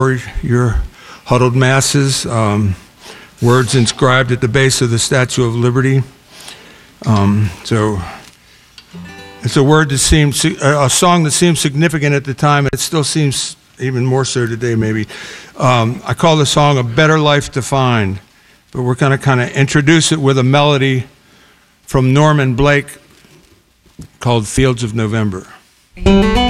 your huddled masses, words inscribed at the base of the Statue of Liberty. So it's a word that seems, a song that seemed significant at the time, and it still seems even more so today, maybe. I call the song A Better Life to Find, but we're going to kind of introduce it with a melody from Norman Blake called Fields of November.